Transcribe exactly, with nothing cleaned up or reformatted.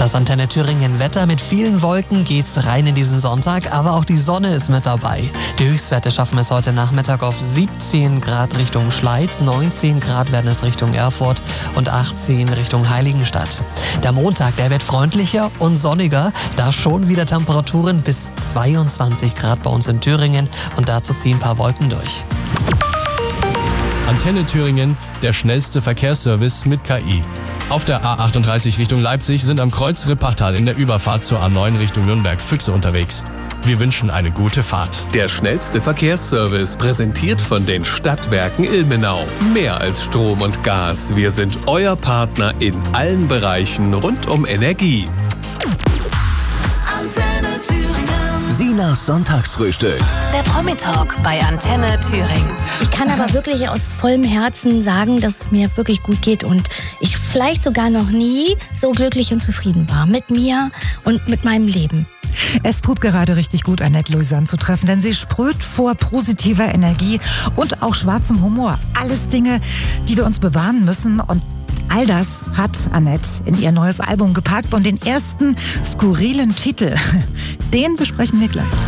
Das Antenne Thüringen Wetter: mit vielen Wolken geht's rein in diesen Sonntag, aber auch die Sonne ist mit dabei. Die Höchstwerte schaffen es heute Nachmittag auf siebzehn Grad Richtung Schleiz, neunzehn Grad werden es Richtung Erfurt und achtzehn Richtung Heiligenstadt. Der Montag, der wird freundlicher und sonniger, da schon wieder Temperaturen bis zweiundzwanzig Grad bei uns in Thüringen und dazu ziehen ein paar Wolken durch. Antenne Thüringen, der schnellste Verkehrsservice mit K I. Auf der A achtunddreißig Richtung Leipzig sind am Kreuz Rippachtal in der Überfahrt zur A neun Richtung Nürnberg-Füchse unterwegs. Wir wünschen eine gute Fahrt. Der schnellste Verkehrsservice, präsentiert von den Stadtwerken Ilmenau. Mehr als Strom und Gas, wir sind euer Partner in allen Bereichen rund um Energie. Antenne Thüringen. Sinas Sonntagsfrühstück. Der Promi-Talk bei Antenne Thüringen. Ich kann aber wirklich aus vollem Herzen sagen, dass es mir wirklich gut geht und ich vielleicht sogar noch nie so glücklich und zufrieden war mit mir und mit meinem Leben. Es tut gerade richtig gut, Annette Louisanne zu treffen, denn sie sprüht vor positiver Energie und auch schwarzem Humor. Alles Dinge, die wir uns bewahren müssen, und all das hat Annette in ihr neues Album gepackt und den ersten skurrilen Titel, den besprechen wir gleich.